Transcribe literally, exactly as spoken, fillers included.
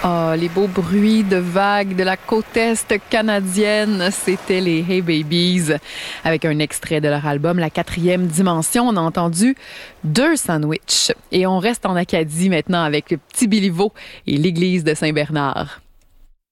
Ah, les beaux bruits de vagues de la côte est canadienne, c'était les Hey Babies. Avec un extrait de leur album La quatrième dimension, on a entendu deux sandwichs. Et on reste en Acadie maintenant avec le Petit Béliveau et l'église de Saint-Bernard.